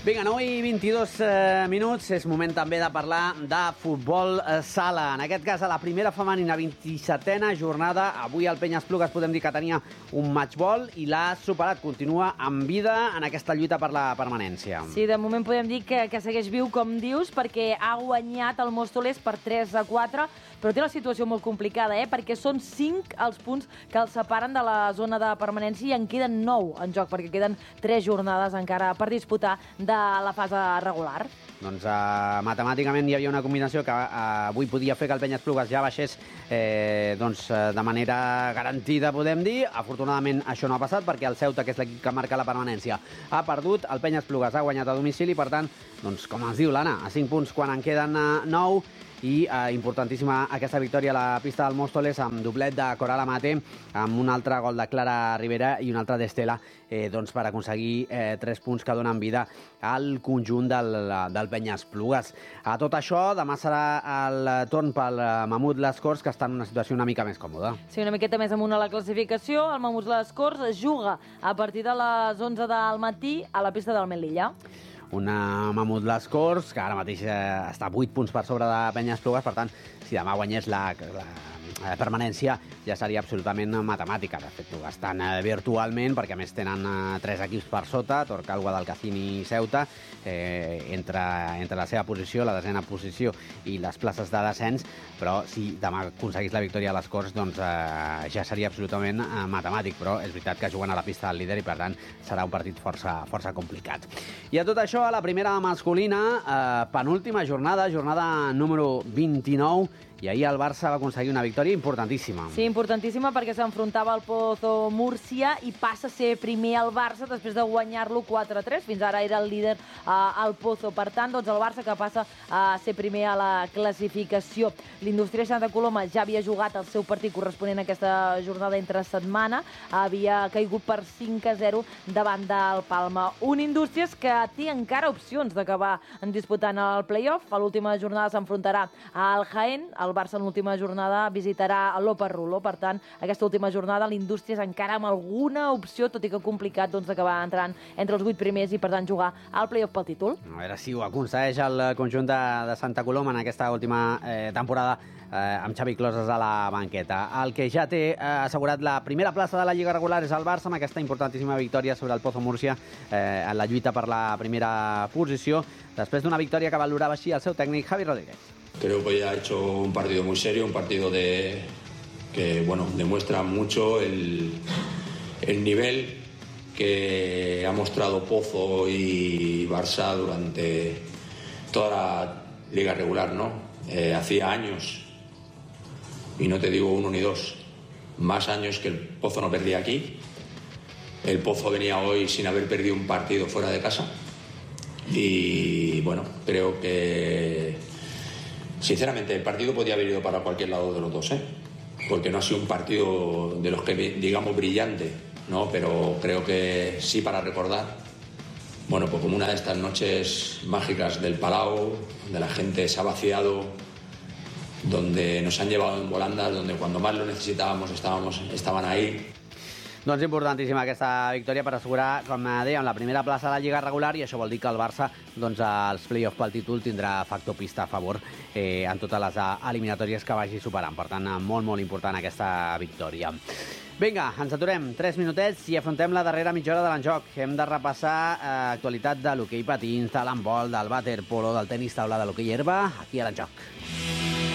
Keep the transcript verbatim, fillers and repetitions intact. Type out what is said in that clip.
Vinga, nou i vint-i-dos eh, minuts, és moment també de parlar de futbol eh, sala. En aquest cas, a la primera femenina, vint-i-setena jornada. Avui el Penyes-Plugues podem dir que tenia un matchball i l'ha superat. Continua amb vida en aquesta lluita per la permanència. Sí, de moment podem dir que, que segueix viu, com dius, perquè ha guanyat el Móstoles per tres a quatre, però té la situació molt complicada, eh? perquè són cinc els punts que els separen de la zona de permanència i en queden nou en joc, perquè queden tres jornades encara per disputar de la fase regular. Doncs uh, matemàticament hi havia una combinació que uh, avui podia fer que el Penyes-Plugues ja baixés eh, doncs, uh, de manera garantida, podem dir. Afortunadament això no ha passat perquè el Ceuta, que és l'equip que marca la permanència, ha perdut. El Penyes-Plugues ha guanyat a domicili, per tant, doncs, com ens diu l'Anna, a cinc punts quan en queden uh, nou. I eh, importantíssima aquesta victòria a la pista del Móstoles amb doblet de Coral Amate, amb un altre gol de Clara Rivera i un altre d'Estela, eh, doncs per aconseguir eh, tres punts que donen vida al conjunt del, del Penyes-Plugues. A tot això, demà serà el torn pel Mamut Les Corts, que està en una situació una mica més còmoda. Sí, una miqueta més amunt a la classificació. El Mamut Les Corts es juga a partir de les onze del matí a la pista del Melilla. Una Mamut Les Corts, que ara mateix eh, està a vuit punts per sobre de Penyes-Plugues, per tant, si demà guanyés la, la, la permanència, ja seria absolutament matemàtica. De fet, ho estan eh, virtualment, perquè a més tenen eh, tres equips per sota, Torcal, Guadalcacín i Ceuta, eh, entre, entre la seva posició, la desena posició i les places de descens, però si demà aconseguís la victòria a les Corts, doncs eh, ja seria absolutament eh, matemàtic, però és veritat que juguen a la pista del líder i, per tant, serà un partit força, força complicat. I a tot això, a la primera masculina, eh, penúltima jornada, jornada número vint-i-nou, i ahir el Barça va aconseguir una victòria importantíssima. Sí, importantíssima perquè s'enfrontava al Pozo Múrcia i passa a ser primer el Barça després de guanyar-lo quatre a tres. Fins ara era el líder uh, al Pozo. Per tant, doncs el Barça que passa a ser primer a la classificació. L'Indústria Santa Coloma ja havia jugat el seu partit corresponent a aquesta jornada entre setmana. Havia caigut per cinc a zero davant del Palma. Un Indústries que té encara opcions d'acabar disputant el play-off. A l'última jornada s'enfrontarà al Jaén. El Barça en l'última jornada visitarà l'Oparrulo. Per tant, aquesta última jornada l'Indústries encara amb alguna opció, tot i que complicat, doncs, d'acabar entrant entre els vuit primers i, per tant, jugar al play-off pel títol. A veure si ho aconsegueix el conjunt de, de Santa Coloma en aquesta última eh, temporada eh, amb Xavi Closes a la banqueta. El que ja té eh, assegurat la primera plaça de la Lliga regular és el Barça, amb aquesta importantíssima victòria sobre el Pozo Múrcia eh, en la lluita per la primera posició, després d'una victòria que valorava així el seu tècnic Javi Rodríguez. Creo que ya ha hecho un partido muy serio, un partido de que bueno demuestra mucho el, el nivel que ha mostrado Pozo y Barça durante toda la liga regular, ¿no? Eh, hacía años, y no te digo uno ni dos, más años que el Pozo no perdía aquí. El Pozo venía hoy sin haber perdido un partido fuera de casa y bueno, creo que sinceramente, el partido podía haber ido para cualquier lado de los dos, ¿eh? Porque no ha sido un partido de los que, digamos, brillante, ¿no? Pero creo que sí para recordar, bueno, pues como una de estas noches mágicas del Palau, donde la gente se ha vaciado, donde nos han llevado en volandas, donde cuando más lo necesitábamos estábamos, estaban ahí. Doncs importantíssima aquesta victòria per assegurar, com dèiem, la primera plaça de la Lliga regular, i això vol dir que el Barça, doncs, als play-off pel títol tindrà factor pista a favor eh, en totes les eliminatòries que vagi superant. Per tant, molt, molt important aquesta victòria. Vinga, ens aturem tres minutets i afrontem la darrera mitja hora de l'enjoc. Hem de repassar eh, actualitat de l'hoquei patins, de l'handbol, del waterpolo, del tenis taula, de l'hoquei herba, aquí a l'enjoc.